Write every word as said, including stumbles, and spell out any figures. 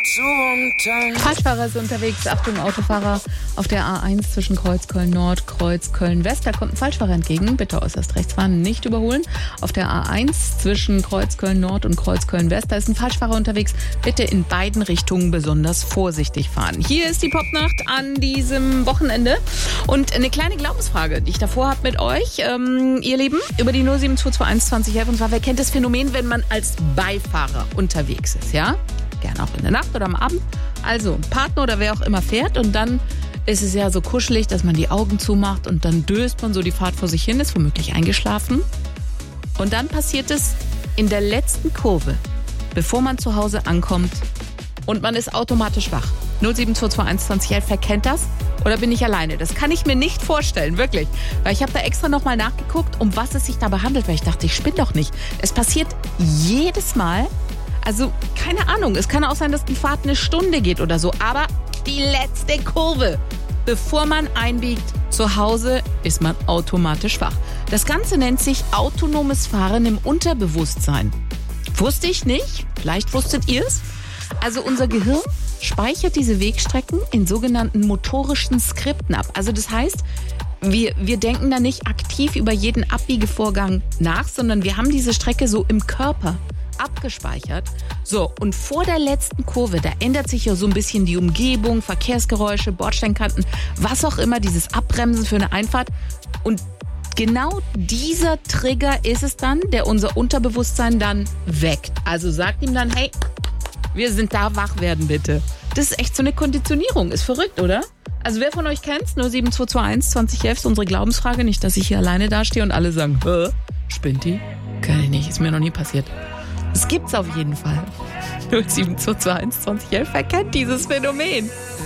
Falschfahrer ist unterwegs. Achtung, Autofahrer auf der A eins zwischen Kreuzköln Nord, Kreuzköln West. Da kommt ein Falschfahrer entgegen. Bitte äußerst rechts fahren, nicht überholen. Auf der A eins zwischen Kreuzköln Nord und Kreuzköln West. Da ist ein Falschfahrer unterwegs. Bitte in beiden Richtungen besonders vorsichtig fahren. Hier ist die Popnacht an diesem Wochenende. Und eine kleine Glaubensfrage, die ich davor habe mit euch, ähm, ihr Lieben, über die null sieben zwei zwei eins zwanzig elf. Und zwar, wer kennt das Phänomen, wenn man als Beifahrer unterwegs ist, ja? Gerne auch in der Nacht oder am Abend. Also Partner oder wer auch immer fährt und dann ist es ja so kuschelig, dass man die Augen zumacht und dann döst man so die Fahrt vor sich hin, ist womöglich eingeschlafen. Und dann passiert es in der letzten Kurve, bevor man zu Hause ankommt und man ist automatisch wach. null sieben zwei zwei eins zwanzig elf, wer kennt das? Oder bin ich alleine? Das kann ich mir nicht vorstellen, wirklich. Weil ich habe da extra nochmal nachgeguckt, um was es sich dabei handelt, weil ich dachte, ich spinne doch nicht. Es passiert jedes Mal. Also, keine Ahnung, es kann auch sein, dass die Fahrt eine Stunde geht oder so, aber die letzte Kurve, bevor man einbiegt zu Hause, ist man automatisch wach. Das Ganze nennt sich autonomes Fahren im Unterbewusstsein. Wusste ich nicht, vielleicht wusstet ihr es. Also unser Gehirn speichert diese Wegstrecken in sogenannten motorischen Skripten ab. Also das heißt, wir, wir denken da nicht aktiv über jeden Abbiegevorgang nach, sondern wir haben diese Strecke so im Körper abgespeichert. So, und vor der letzten Kurve, da ändert sich ja so ein bisschen die Umgebung, Verkehrsgeräusche, Bordsteinkanten, was auch immer, dieses Abbremsen für eine Einfahrt. Und genau dieser Trigger ist es dann, der unser Unterbewusstsein dann weckt. Also sagt ihm dann, hey, wir sind da, wach werden bitte. Das ist echt so eine Konditionierung. Ist verrückt, oder? Also wer von euch kennt's? null sieben zwei zwei eins zwanzig elf ist unsere Glaubensfrage. Nicht, dass ich hier alleine dastehe und alle sagen, hä? Spinnt die? Kann ich nicht, ist mir noch nie passiert. Es gibt's auf jeden Fall. null sieben zwei zwei eins zwanzig elf, wer kennt dieses Phänomen?